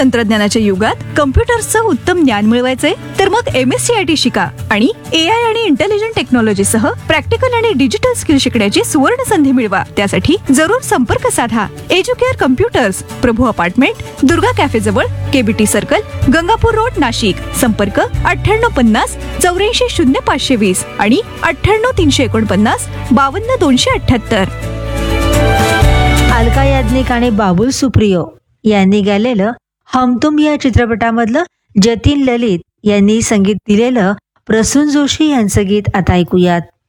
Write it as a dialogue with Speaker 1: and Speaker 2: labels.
Speaker 1: तंत्रज्ञानाच्या युगात कम्प्युटर्सचं उत्तम ज्ञान मिळवायचंय तर मग MSCIT शिका आणि AI आणि इंटेलिजंट टेक्नॉलॉजी सह प्रॅक्टिकल आणि डिजिटल स्किल शिकण्याची सुवर्ण संधी मिळवा. त्यासाठी जरूर संपर्क साधा. एज्युकेअर कम्प्युटर्स, प्रभू अपार्टमेंट, दुर्गा कॅफे जवळ, KBT circle, Gangapur road, Nashik. संपर्क 9850 84 0520 आणि 98 349 52 278.
Speaker 2: अलका याज्ञिक आणि बाबुल सुप्रियो यांनी गायलेलं हम तुम या चित्रपटामधलं जतीन ललित यांनी संगीत दिलेलं प्रसून जोशी यांचं गीत आता ऐकूयात.